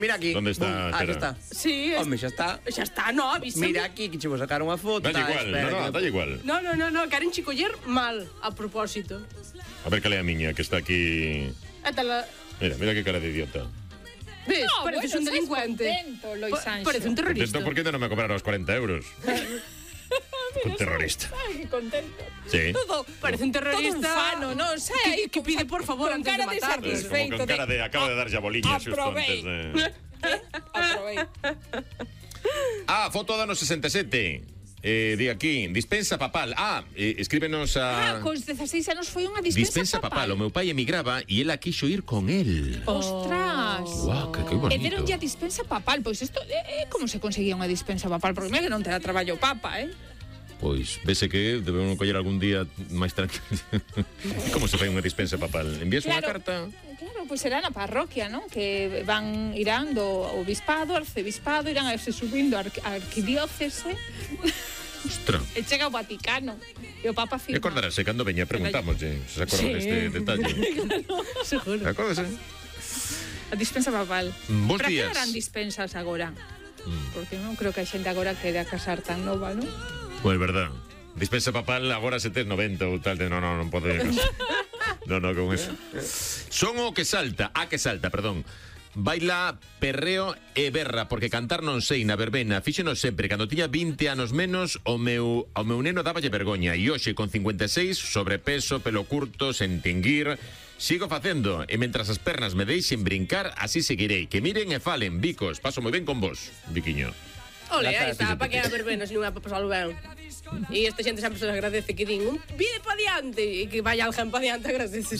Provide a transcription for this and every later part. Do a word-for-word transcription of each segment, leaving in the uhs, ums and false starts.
Mira aquí. ¿Dónde está? Ah, aquí está. Sí, Home, xa está. xa está, no, avísame. Mira aquí que che vou sacar unha foto. Dalle igual, no, no, dalle igual. No, no, no, no, queren chicoller mal, a propósito. A ver cal é a miña, que está aquí... Ata la... Mira, mira que cara de idiota. Ves, No, pareces bueno, un estás delincuente. contento, Lois Pa- Sancho. Parece un terrorista. Contento porque non me cobraron os cuarenta euros. Un terrorista. Ay, que contento. Sí. Todo, parece un terrorista. Todo un fano, non sei. Que, que pide por favor con antes cara de de matarnos. Eh, satisfeito. Como con cara de acabo de dar ya boliñas xusto Aprobei. antes de... Aprobei. Ah, foto do ano sesenta e sete. Eh, de aquí, dispensa papal. Ah, eh, escríbenos a... Ah, cos dezaseis anos foi unha dispensa, Dispensa papal. O meu pai emigraba e ela quixo ir con él. Ostras. Guau, que, que bonito. E deron ya dispensa papal. Pois isto, eh, eh, como se conseguía unha dispensa papal? Porque mira que non te dá traballo papa, eh? Pois, vese que debemos coller algún día máis tranquilo. Como se fai unha dispensa papal? Envías unha Claro. carta? Claro, pois será na parroquia, non? Que van, irán do obispado, arcebispado, irán a irse subindo a arqui- a arquidiócese Ostras. e chega ao Vaticano. E o Papa firma. Recordarase cando veña, preguntámoslle se se acorda Sí. deste detalle. Seguro. Acórdase? A dispensa papal. Bos Para que días. darán dispensas agora? Porque non creo que a xente agora quede a casar tan nova, non? Pois verdad. Dispensa papal agora se tes noventa ou tal de no, no, non pode. No, no, con eso. Son o que salta, a que salta, perdón. Baila, perreo e berra, porque cantar non sei na verbena. Fíxenos sempre, cando tiña vinte anos menos, o meu, ao meu neno dáballe vergoña. E hoxe, con cincuenta e seis, sobrepeso, pelo curto, sen tinguir, sigo facendo. E mentras as pernas me deixen brincar, así seguirei. Que miren e falen, bicos. Paso moi ben con vos, Viquiño. Ole, aí Gracias, está, fíxate. para que a verbena se non é para pasalo ben. E esta xente sempre se agradece que din un pide pa diante e que vaya alguén pa diante agradece.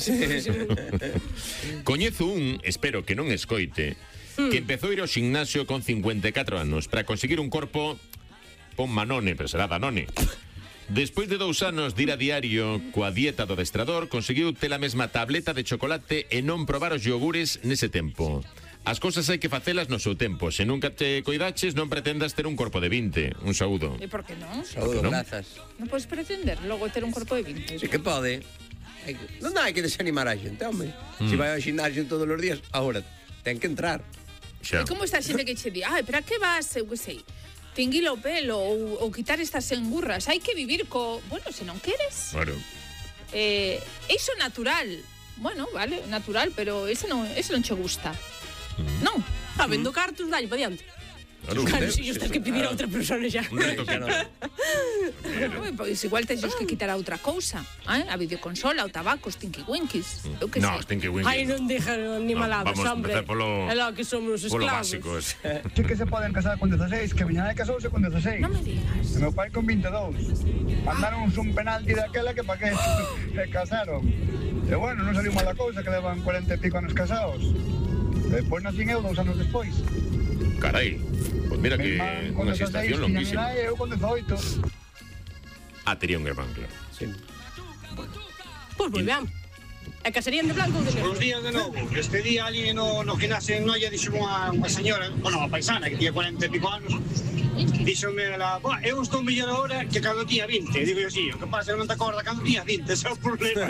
Coñezo un, espero que non escoite, que empezou a ir ao gimnasio con cincuenta e catro anos para conseguir un corpo pon Manone, pero será Danone. Despois de dous anos de ir a diario coa dieta do adestrador, conseguiu ter a mesma tableta de chocolate e non probar os yogures nese tempo. As cousas hai que facelas no seu tempo. Se nunca te coidaches, non pretendas ter un corpo de vinte. Un saúdo. E por que non? Saúdo, non? grazas. Non podes pretender logo ter un corpo de vinte. Sí que pode. Hai que... Non hai que desanimar a xente, home. Se vai ao gimnasio todos os días, agora ten que entrar. Xa. E como está a xente que che di, ai, pero a que vas, eu que sei, tinguir o pelo ou, ou quitar estas engurras? Hai que vivir co... Bueno, se non queres. Claro. Eh, iso natural. Bueno, vale, natural, pero ese non, ese non che gusta. Non. Está vendo cartos, dalle pa diante. Claro, Claro, sí, si yo tengo que pedir a outra persona xa. Un reto que... Ui, pois igual tes que quitar a outra cousa, eh? A videoconsola, o tabaco, os tinky-winkies. Eu que No, sei. Stinky Winky. Ai, non dejan ni No, maladas, vamos a hombre. empezar polo- É lo que somos os Polo esclavos. básico. sí. Sí que se poden casar con dezaseis, que miña nai casouse con dezaseis. Non me digas. E meu pai con vinte e dous. Mandaron un penalti daquela que pa que se casaron. E bueno, non saliu mala cousa, que levan cuarenta e pico anos casados. Depois nacín eu dous anos despois. Carai. Pois mira que Mi irmán con unha dezaseis, gestación miña longuísima. nai e eu con dezoito. Ah, tería un irmán, claro. Sí. Pois moi ben. E casarían de blanco ou de negro? Buenos días de novo. Este día ali no, no gimnasio en Noia dixo unha, unha señora, bueno, unha paisana que tiña cuarenta e pico anos, díxome ela, "Buah, eu estou mellor agora que cando tiña vinte". Digo yo, sí, o que pasa é que non te acorda cando tiña vinte, ese é o problema.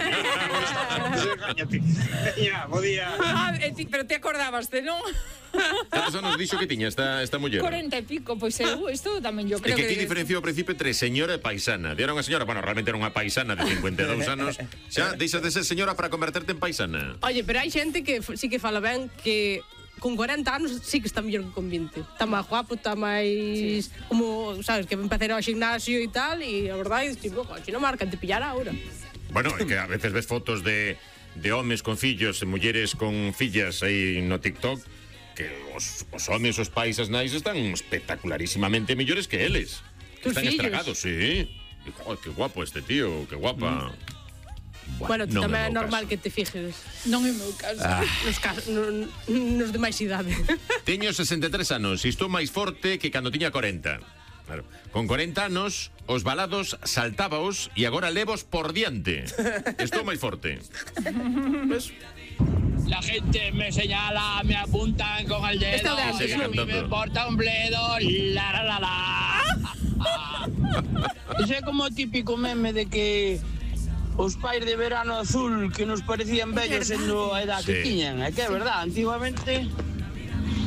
Cállate. Ya, bo día. Ah, e ti, pero te acordabaste, non? Cantos anos dixo que tiña esta, esta muller? cuarenta e pico, pois eu, isto tamén yo É creo que aquí que... diferenciou ao principio entre señora e paisana. Era unha señora, bueno, realmente era unha paisana de cincuenta e dous anos. Xa deixas de ser señora para converterte en paisana. Oye, pero hai xente que f- sí que fala ben que con cuarenta anos sí que está mellor que con vinte. Está máis guapo, está máis... Como, sabes, que empezar ao gimnasio e tal, e a verdade, tipo, coche, non marcan, te pillará ahora. Bueno, é que a veces ves fotos de, de homes con fillos e mulleres con fillas aí no TikTok que os, os homes, os pais, as nais están espectacularísimamente mellores que eles. Que os Están fillos. estragados, sí. Y, oh, qué guapo este tío, qué guapa. Bueno, non tamén é é o meu normal caso. que te fijes Non é meu caso. nos, cas- no, nos de máis idade. Teño sesenta e tres anos e estou máis forte que cando tiña cuarenta. Claro. Con cuarenta anos, os balados saltábaos e agora levos por diante. Estou máis forte. ¿Ves? La gente me señala, me apuntan con el dedo. Esta de antes, Sigue ¿no? A mí me cantando. importa un bledo. La la la la. Ese é como o típico meme de que os pais de verano azul que nos parecían bellos sendo a edad que Sí. tiñan. É que é verdad, antiguamente